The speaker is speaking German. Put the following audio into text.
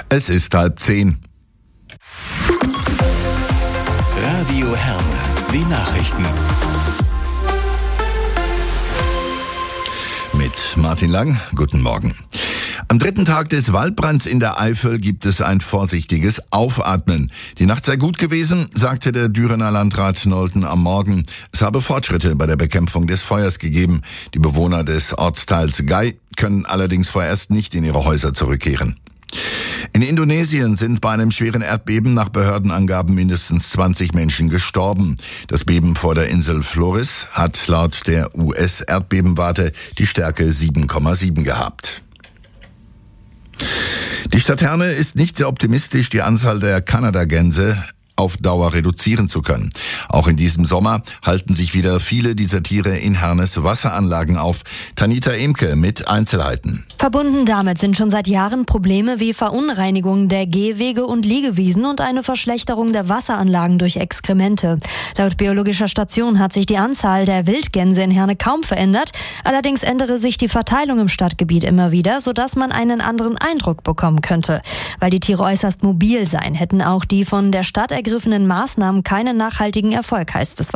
Es ist 9:30. Radio Herne, die Nachrichten. Mit Martin Lang, guten Morgen. Am dritten Tag des Waldbrands in der Eifel gibt es ein vorsichtiges Aufatmen. Die Nacht sei gut gewesen, sagte der Dürener Landrat Nolten am Morgen. Es habe Fortschritte bei der Bekämpfung des Feuers gegeben. Die Bewohner des Ortsteils Gai können allerdings vorerst nicht in ihre Häuser zurückkehren. In Indonesien sind bei einem schweren Erdbeben nach Behördenangaben mindestens 20 Menschen gestorben. Das Beben vor der Insel Flores hat laut der US-Erdbebenwarte die Stärke 7,7 gehabt. Die Stadt Herne ist nicht sehr optimistisch, die Anzahl der Kanadagänse auf Dauer reduzieren zu können. Auch in diesem Sommer halten sich wieder viele dieser Tiere in Hernes Wasseranlagen auf. Tanita Emke mit Einzelheiten. Verbunden damit sind schon seit Jahren Probleme wie Verunreinigungen der Gehwege und Liegewiesen und eine Verschlechterung der Wasseranlagen durch Exkremente. Laut biologischer Station hat sich die Anzahl der Wildgänse in Herne kaum verändert. Allerdings ändere sich die Verteilung im Stadtgebiet immer wieder, sodass man einen anderen Eindruck bekommen könnte. Weil die Tiere äußerst mobil seien, hätten auch die von der Stadt ergriffenen Maßnahmen keinen nachhaltigen Erfolg, heißt es weiter.